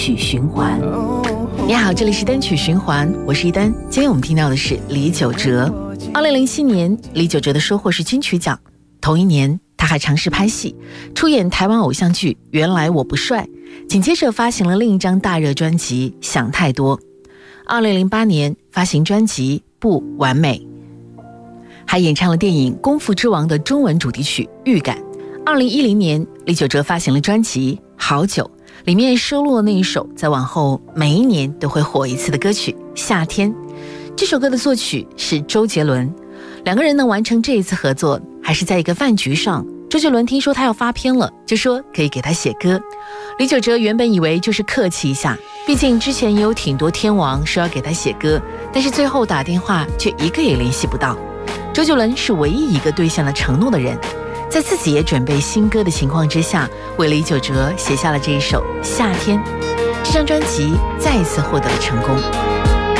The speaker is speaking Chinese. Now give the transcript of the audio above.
曲循环。 你好，这里是单曲循环，我是一丹。今天我们听到的是李玖哲。2007年，李玖哲的收获是金曲奖。同一年，他还尝试拍戏，出演台湾偶像剧《原来我不帅》，紧接着发行了另一张大热专辑《想太多》。2008年发行专辑《不完美》，还演唱了电影《功夫之王》的中文主题曲《预感》。2010年，李玖哲发行了专辑《好久》，里面收录了那一首在往后每一年都会火一次的歌曲《夏天》。这首歌的作曲是周杰伦，两个人能完成这一次合作，还是在一个饭局上。周杰伦听说他要发片了，就说可以给他写歌。李玖哲原本以为就是客气一下，毕竟之前也有挺多天王说要给他写歌，但是最后打电话却一个也联系不到。周杰伦是唯一一个兑现了承诺的人，在自己也准备新歌的情况之下，为李玖哲写下了这一首《夏天》。这张专辑再一次获得了成功。